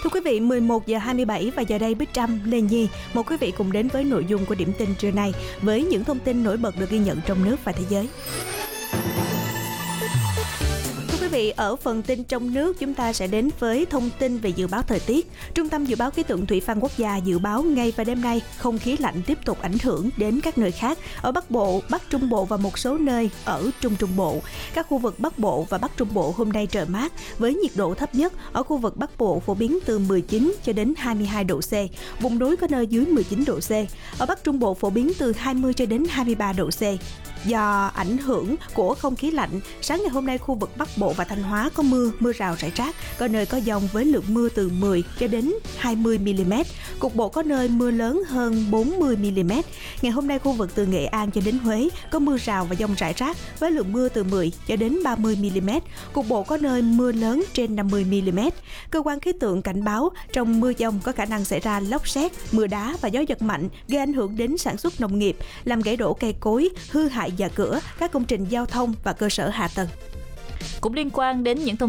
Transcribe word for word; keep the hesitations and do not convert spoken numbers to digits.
Thưa quý vị, mười một giờ hai mươi bảy và giờ đây Bích Trâm, Lê Nhi mời quý vị cùng đến với nội dung của điểm tin trưa nay với những thông tin nổi bật được ghi nhận trong nước và thế giới. Quý vị, ở phần tin trong nước chúng ta sẽ đến với thông tin về dự báo thời tiết. Trung tâm Dự báo Khí tượng Thủy văn Quốc gia dự báo ngày và đêm nay không khí lạnh tiếp tục ảnh hưởng đến các nơi khác ở Bắc Bộ, Bắc Trung Bộ và một số nơi ở Trung Trung Bộ. Các khu vực Bắc Bộ và Bắc Trung Bộ hôm nay trời mát với nhiệt độ thấp nhất ở khu vực Bắc Bộ phổ biến từ mười chín cho đến hai mươi hai độ C, vùng núi có nơi dưới mười chín độ C. Ở Bắc Trung Bộ phổ biến từ hai mươi cho đến hai mươi ba độ C. Do ảnh hưởng của không khí lạnh, sáng ngày hôm nay khu vực Bắc Bộ và Thanh Hóa có mưa, mưa rào rải rác, có nơi có dông với lượng mưa từ mười cho đến hai mươi mi-li-mét. Cục bộ có nơi mưa lớn hơn bốn mươi mi-li-mét. Ngày hôm nay khu vực từ Nghệ An cho đến Huế có mưa rào và dông rải rác với lượng mưa từ mười cho đến ba mươi mi-li-mét. Cục bộ có nơi mưa lớn trên năm mươi mi-li-mét. Cơ quan khí tượng cảnh báo trong mưa dông có khả năng xảy ra lốc sét, mưa đá và gió giật mạnh gây ảnh hưởng đến sản xuất nông nghiệp, làm gãy đổ cây cối, hư hại nhà cửa, các công trình giao thông và cơ sở hạ tầng. Cũng liên quan đến những thông